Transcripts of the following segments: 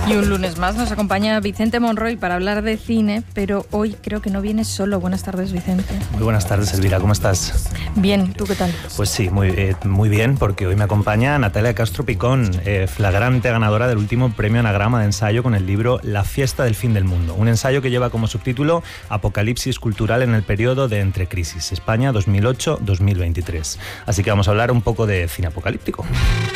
Y un lunes más nos acompaña Vicente Monroy para hablar de cine, pero hoy creo que no vienes solo. Buenas tardes, Vicente. Muy buenas tardes, Elvira, ¿cómo estás? Bien, ¿tú qué tal? Pues sí, muy bien, porque hoy me acompaña Natalia Castro Picón, flagrante ganadora del último premio Anagrama de ensayo con el libro La fiesta del fin del mundo, un ensayo que lleva como subtítulo Apocalipsis cultural en el periodo de entrecrisis, España 2008-2023. Así que vamos a hablar un poco de cine apocalíptico.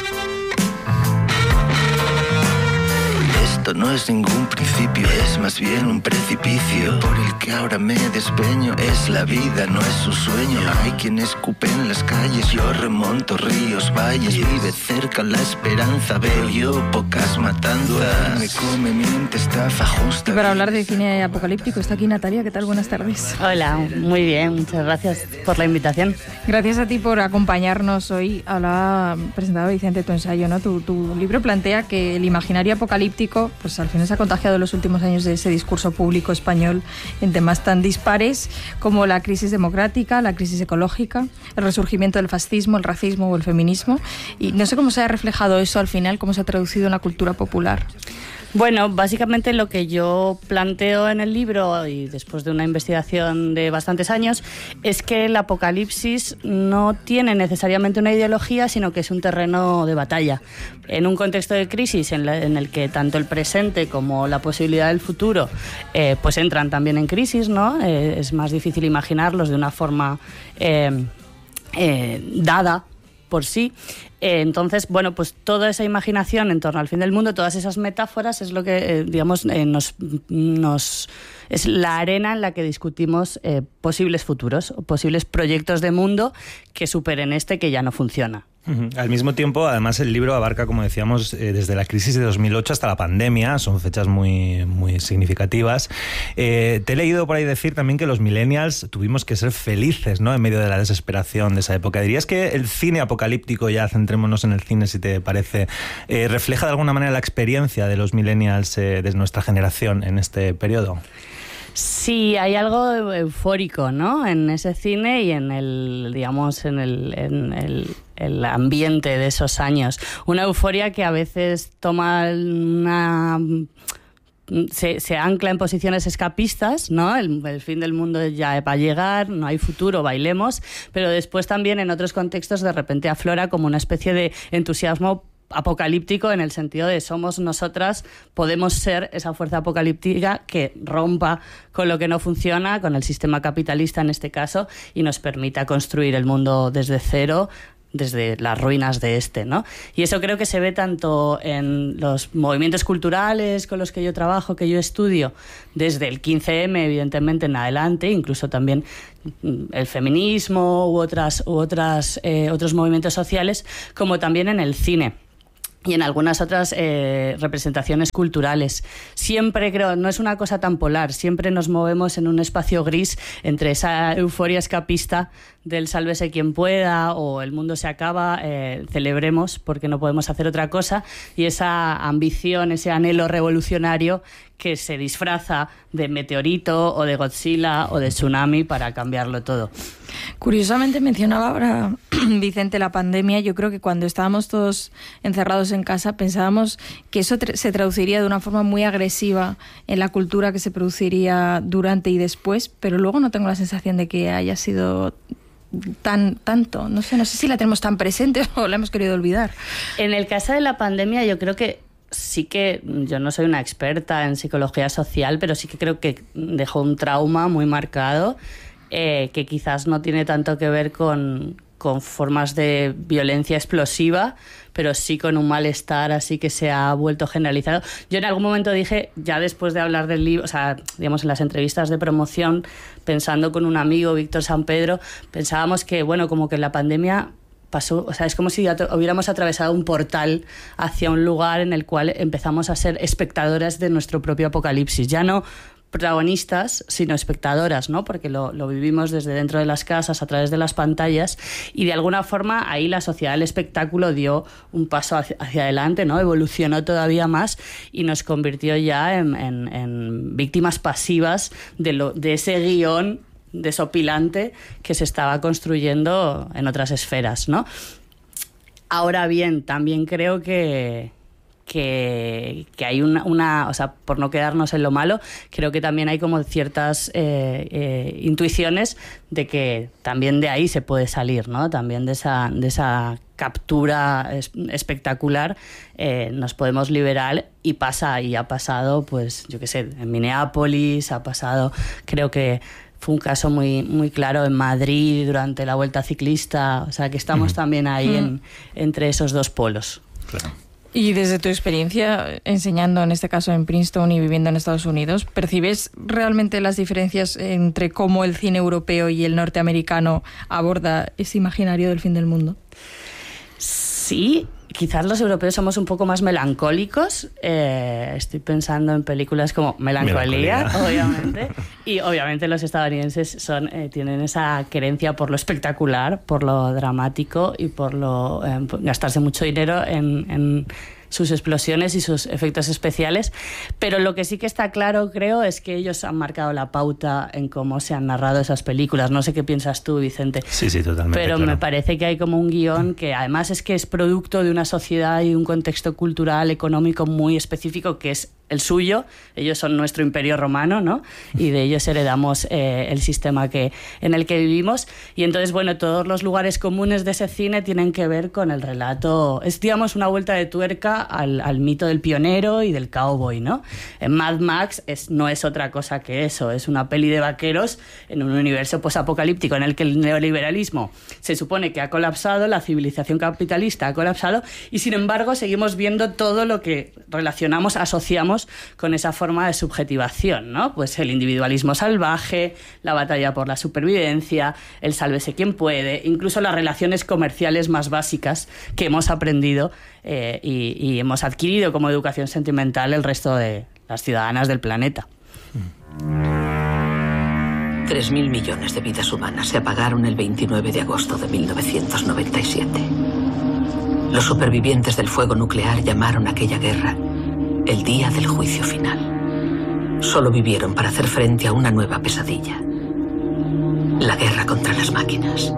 Esto no es ningún principio, es más bien un precipicio por el que ahora me despeño. Es la vida, no es su sueño. Hay quien escupe en las calles, yo remonto ríos, valles. Vive cerca la esperanza, veo yo pocas matanzas. Me come mente estafa justa. Y para hablar de cine apocalíptico está aquí Natalia, ¿qué tal? Buenas tardes. Hola, muy bien, muchas gracias por la invitación. Gracias a ti por acompañarnos hoy. Presentaba Vicente tu ensayo, ¿no? Tu libro plantea que el imaginario apocalíptico pues al final se ha contagiado en los últimos años de ese discurso público español en temas tan dispares como la crisis democrática, la crisis ecológica, el resurgimiento del fascismo, el racismo o el feminismo. Y no sé cómo se ha reflejado eso al final, cómo se ha traducido en la cultura popular. Bueno, básicamente lo que yo planteo en el libro, y después de una investigación de bastantes años, es que el apocalipsis no tiene necesariamente una ideología, sino que es un terreno de batalla. En un contexto de crisis en el que tanto el presente como la posibilidad del futuro pues entran también en crisis, ¿no? Es más difícil imaginarlos de una forma dada por sí. Entonces, bueno, pues toda esa imaginación en torno al fin del mundo, todas esas metáforas es lo que, es la arena en la que discutimos posibles futuros, posibles proyectos de mundo que superen este que ya no funciona. Al mismo tiempo, además, el libro abarca, como decíamos, desde la crisis de 2008 hasta la pandemia. Son fechas muy, muy significativas. Te he leído por ahí decir también que los millennials tuvimos que ser felices, ¿no?, en medio de la desesperación de esa época. ¿Dirías que el cine apocalíptico, ya centrémonos en el cine si te parece, refleja de alguna manera la experiencia de los millennials de nuestra generación en este periodo? Sí, hay algo eufórico, ¿no?, en ese cine y en el, digamos, en el ambiente de esos años. Una euforia que a veces toma se ancla en posiciones escapistas, ¿no? El fin del mundo ya va a llegar, no hay futuro, bailemos, pero después también en otros contextos de repente aflora como una especie de entusiasmo apocalíptico, en el sentido de somos nosotras, podemos ser esa fuerza apocalíptica que rompa con lo que no funciona, con el sistema capitalista en este caso, y nos permita construir el mundo desde cero, desde las ruinas de este, ¿no? Y eso creo que se ve tanto en los movimientos culturales con los que yo trabajo, que yo estudio, desde el 15M, evidentemente, en adelante, incluso también el feminismo u otros movimientos sociales, como también en el cine y en algunas otras representaciones culturales. Siempre creo, no es una cosa tan polar, siempre nos movemos en un espacio gris entre esa euforia escapista del sálvese quien pueda o el mundo se acaba, celebremos porque no podemos hacer otra cosa, y esa ambición, ese anhelo revolucionario que se disfraza de meteorito o de Godzilla o de tsunami para cambiarlo todo. Curiosamente mencionaba ahora Vicente la pandemia. Yo creo que cuando estábamos todos encerrados en casa pensábamos que eso se traduciría de una forma muy agresiva en la cultura que se produciría durante y después, pero luego no tengo la sensación de que haya sido tanto. No sé si la tenemos tan presente o la hemos querido olvidar. En el caso de la pandemia yo creo que sí, que yo no soy una experta en psicología social, pero sí que creo que dejó un trauma muy marcado, que quizás no tiene tanto que ver con formas de violencia explosiva, pero sí con un malestar así que se ha vuelto generalizado. Yo en algún momento dije, ya después de hablar del libro, o sea, digamos en las entrevistas de promoción, pensando con un amigo, Víctor San Pedro, pensábamos que, bueno, como que la pandemia pasó, o sea, es como si hubiéramos atravesado un portal hacia un lugar en el cual empezamos a ser espectadoras de nuestro propio apocalipsis. Ya no protagonistas, sino espectadoras, ¿no? Porque lo vivimos desde dentro de las casas, a través de las pantallas, y de alguna forma ahí la sociedad del espectáculo dio un paso hacia adelante, ¿no? Evolucionó todavía más y nos convirtió ya en víctimas pasivas de ese guión desopilante que se estaba construyendo en otras esferas, ¿no? Ahora bien, también creo que que hay una, o sea, por no quedarnos en lo malo, creo que también hay como ciertas intuiciones de que también de ahí se puede salir, ¿no? También de esa captura espectacular nos podemos liberar, y ha pasado, pues yo qué sé, en Minneapolis, ha pasado, creo que fue un caso muy, muy claro en Madrid durante la Vuelta Ciclista, o sea que estamos también ahí entre esos dos polos. Claro. Y desde tu experiencia enseñando, en este caso en Princeton y viviendo en Estados Unidos, ¿percibes realmente las diferencias entre cómo el cine europeo y el norteamericano aborda ese imaginario del fin del mundo? Sí, quizás los europeos somos un poco más melancólicos. Estoy pensando en películas como Melancolía. Obviamente. Y obviamente los estadounidenses tienen esa querencia por lo espectacular, por lo dramático y por lo gastarse mucho dinero en sus explosiones y sus efectos especiales, pero lo que sí que está claro, creo, es que ellos han marcado la pauta en cómo se han narrado esas películas. No sé qué piensas tú, Vicente. Sí, totalmente. Pero claro. Me parece que hay como un guión que además es que es producto de una sociedad y un contexto cultural, económico muy específico, que es el suyo. Ellos son nuestro imperio romano, ¿no? Y de ellos heredamos el sistema en el que vivimos. Y entonces, bueno, todos los lugares comunes de ese cine tienen que ver con el relato. Es, digamos, una vuelta de tuerca al mito del pionero y del cowboy, ¿no? En Mad Max no es otra cosa que eso. Es una peli de vaqueros en un universo posapocalíptico en el que el neoliberalismo se supone que ha colapsado, la civilización capitalista ha colapsado, y sin embargo seguimos viendo todo lo que relacionamos, asociamos con esa forma de subjetivación, ¿no? Pues el individualismo salvaje, la batalla por la supervivencia, el sálvese quien puede, incluso las relaciones comerciales más básicas que hemos aprendido y hemos adquirido como educación sentimental el resto de las ciudadanas del planeta. 3.000 millones de vidas humanas se apagaron el 29 de agosto de 1997. Los supervivientes del fuego nuclear llamaron a aquella guerra el día del juicio final. Solo vivieron para hacer frente a una nueva pesadilla: la guerra contra las máquinas.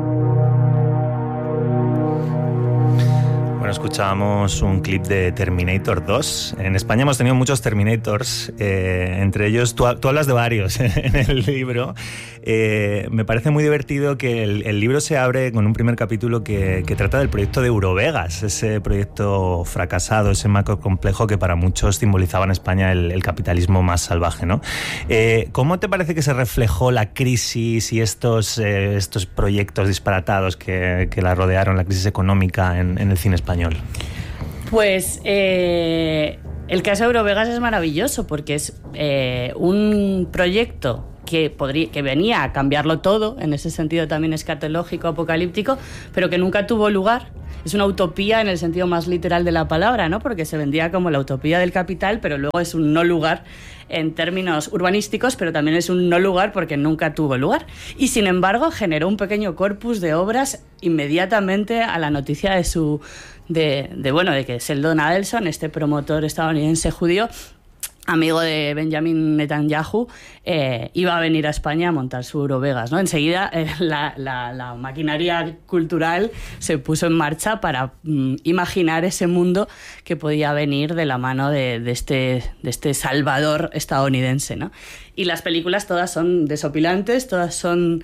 Bueno, escuchábamos un clip de Terminator 2. En España hemos tenido muchos Terminators, entre ellos tú hablas de varios en el libro. Me parece muy divertido que el libro se abre con un primer capítulo que trata del proyecto de Eurovegas, ese proyecto fracasado, ese macrocomplejo que para muchos simbolizaba en España el capitalismo más salvaje, ¿no? ¿Cómo te parece que se reflejó la crisis y estos proyectos disparatados que la rodearon, la crisis económica en el cine español? Pues el caso de Eurovegas es maravilloso porque es un proyecto que venía a cambiarlo todo, en ese sentido también escatológico, apocalíptico, pero que nunca tuvo lugar. Es una utopía en el sentido más literal de la palabra, ¿no? Porque se vendía como la utopía del capital, pero luego es un no lugar en términos urbanísticos, pero también es un no lugar porque nunca tuvo lugar. Y sin embargo generó un pequeño corpus de obras inmediatamente a la noticia de que Sheldon Adelson, este promotor estadounidense judío, amigo de Benjamin Netanyahu, iba a venir a España a montar su Eurovegas, ¿no? Enseguida la maquinaria cultural se puso en marcha para imaginar ese mundo que podía venir de la mano de este salvador estadounidense, ¿no? Y las películas todas son desopilantes, todas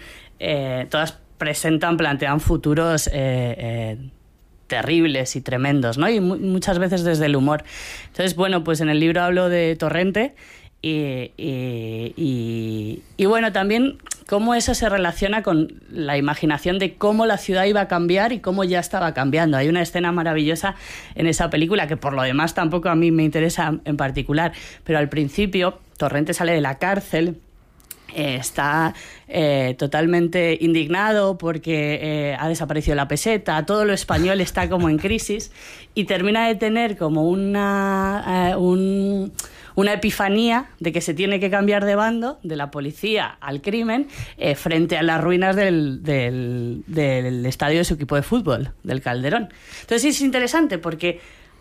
plantean futuros terribles y tremendos, ¿no? Y muchas veces desde el humor. Entonces, bueno, pues en el libro hablo de Torrente y bueno, también cómo eso se relaciona con la imaginación de cómo la ciudad iba a cambiar y cómo ya estaba cambiando. Hay una escena maravillosa en esa película que por lo demás tampoco a mí me interesa en particular, pero al principio Torrente sale de la cárcel. Está totalmente indignado porque ha desaparecido la peseta, todo lo español está como en crisis y termina de tener como una epifanía de que se tiene que cambiar de bando, de la policía al crimen, frente a las ruinas del estadio de su equipo de fútbol, del Calderón. Entonces es interesante porque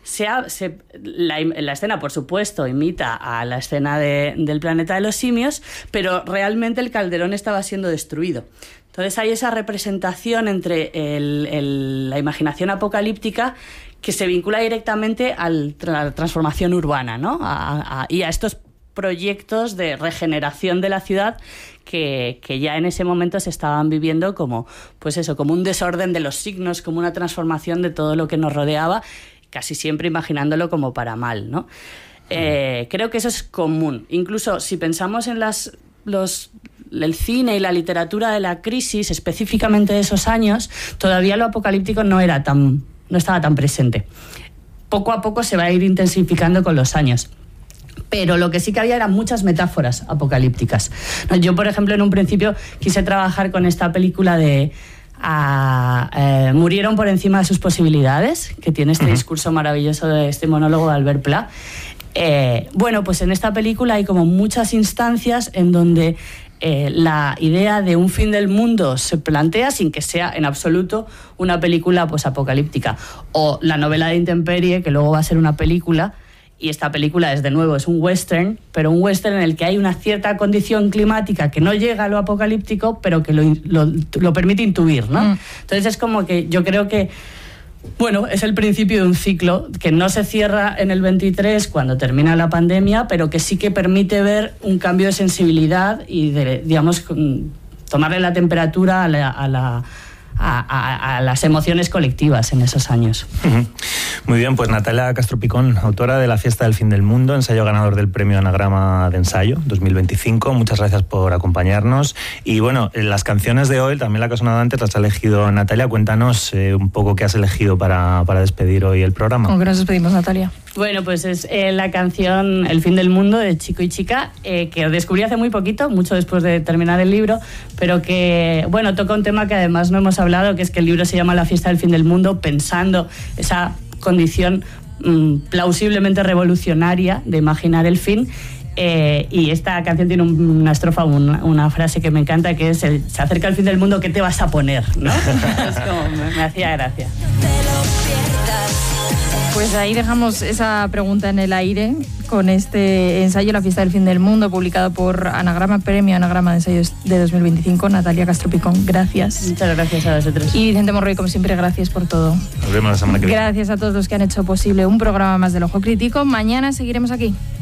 la escena, por supuesto, imita a la escena del planeta de los simios, pero realmente el Calderón estaba siendo destruido. Entonces hay esa representación entre la imaginación apocalíptica que se vincula directamente a la transformación urbana, ¿no? Y a estos proyectos de regeneración de la ciudad que ya en ese momento se estaban viviendo como, pues eso, como un desorden de los signos, como una transformación de todo lo que nos rodeaba, casi siempre imaginándolo como para mal, ¿no? Creo que eso es común. Incluso si pensamos en el cine y la literatura de la crisis, específicamente de esos años, todavía lo apocalíptico no estaba tan presente. Poco a poco se va a ir intensificando con los años. Pero lo que sí que había eran muchas metáforas apocalípticas. Yo, por ejemplo, en un principio quise trabajar con esta película de Murieron por encima de sus posibilidades, que tiene este discurso maravilloso de este monólogo de Albert Pla. Bueno, pues en esta película hay como muchas instancias en donde la idea de un fin del mundo se plantea sin que sea en absoluto una película pues apocalíptica. O la novela de Intemperie, que luego va a ser una película, y esta película es un western, pero un western en el que hay una cierta condición climática que no llega a lo apocalíptico, pero que lo permite intuir, ¿no? Entonces es como que yo creo que, bueno, es el principio de un ciclo que no se cierra en el 23 cuando termina la pandemia, pero que sí que permite ver un cambio de sensibilidad y de, digamos, tomarle la temperatura a las emociones colectivas en esos años. Muy bien, pues Natalia Castro Picón, autora de La fiesta del fin del mundo, ensayo ganador del premio Anagrama de Ensayo 2025. Muchas gracias por acompañarnos. Y bueno, las canciones de hoy, también la que ha sonado antes, las ha elegido Natalia. Cuéntanos un poco qué has elegido para despedir hoy el programa. ¿Con qué nos despedimos, Natalia? Bueno, pues es la canción El fin del mundo de Chico y Chica, que descubrí hace muy poquito, mucho después de terminar el libro, pero que, bueno, toca un tema que además no hemos hablado, que es que el libro se llama La fiesta del fin del mundo, pensando esa condición plausiblemente revolucionaria de imaginar el fin. Y esta canción tiene una estrofa, una frase que me encanta, que es se acerca el fin del mundo, ¿qué te vas a poner? ¿No? Es como, me hacía gracia. Pues ahí dejamos esa pregunta en el aire con este ensayo La fiesta del fin del mundo, publicado por Anagrama, premio Anagrama de Ensayos de 2025. Natalia Castro Picón, gracias. Muchas gracias a vosotros. Y Vicente Morroy, como siempre, gracias por todo. Nos vemos la semana que viene. Gracias a todos los que han hecho posible un programa más del Ojo Crítico. Mañana seguiremos aquí.